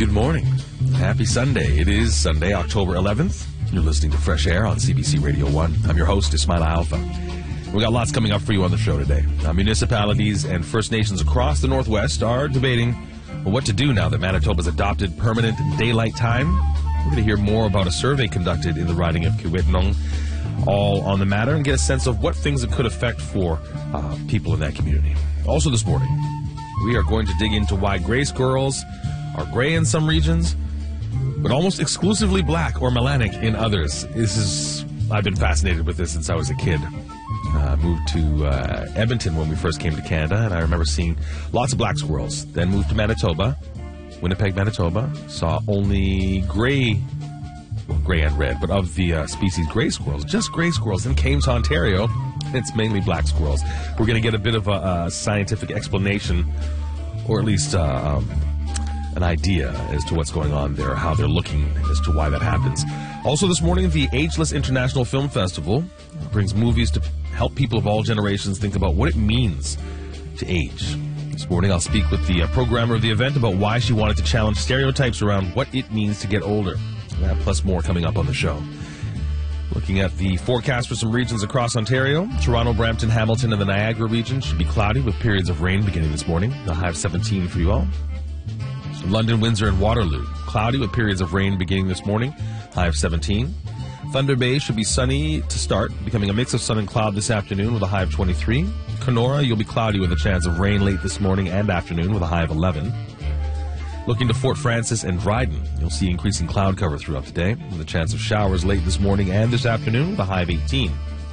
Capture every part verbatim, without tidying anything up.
Good morning. Happy Sunday. It is Sunday, October eleventh. You're listening to Fresh Air on C B C Radio one. I'm your host, Ismaila Alpha. We've got lots coming up for you on the show today. Now, municipalities and First Nations across the Northwest are debating well, what to do now that Manitoba's adopted permanent daylight time. We're going to hear more about a survey conducted in the riding of Kiiwetinoong, all on the matter, and get a sense of what things it could affect for uh, people in that community. Also this morning, we are going to dig into why gray squirrels are gray in some regions, but almost exclusively black or melanic in others. This is, I've been fascinated with this since I was a kid. Uh, moved to uh, Edmonton when we first came to Canada, and I remember seeing lots of black squirrels. Then moved to Manitoba, Winnipeg, Manitoba, saw only gray, well, gray and red, but of the uh, species gray squirrels, just gray squirrels. Then came to Ontario, and it's mainly black squirrels. We're going to get a bit of a, a scientific explanation, or at least uh, um, an idea as to what's going on there, how they're looking, as to why that happens. Also this morning, the Ageless International Film Festival brings movies to help people of all generations think about what it means to age. This morning, I'll speak with the uh, programmer of the event about why she wanted to challenge stereotypes around what it means to get older. That plus more coming up on the show. Looking at the forecast for some regions across Ontario, Toronto, Brampton, Hamilton, and the Niagara region should be cloudy with periods of rain beginning this morning. The high of seventeen for you all. So London, Windsor, and Waterloo, cloudy with periods of rain beginning this morning. High of seventeen. Thunder Bay should be sunny to start, becoming a mix of sun and cloud this afternoon with a high of twenty-three. Kenora, you'll be cloudy with a chance of rain late this morning and afternoon with a high of eleven. Looking to Fort Frances and Dryden, you'll see increasing cloud cover throughout the day with a chance of showers late this morning and this afternoon with a high of eighteen.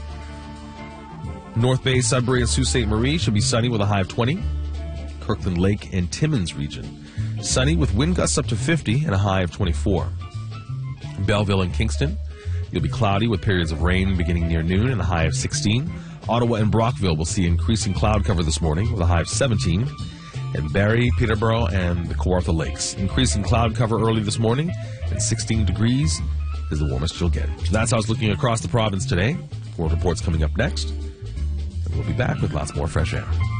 North Bay, Sudbury, and Sault Ste. Marie should be sunny with a high of twenty. Kirkland Lake and Timmins region, sunny with wind gusts up to fifty and a high of twenty-four. Belleville and Kingston, you'll be cloudy with periods of rain beginning near noon and a high of sixteen. Ottawa and Brockville will see increasing cloud cover this morning with a high of seventeen. And Barrie, Peterborough, and the Kawartha Lakes, increasing cloud cover early this morning, and sixteen degrees is the warmest you'll get. So that's how it's looking across the province today. World Report's coming up next, and we'll be back with lots more fresh air.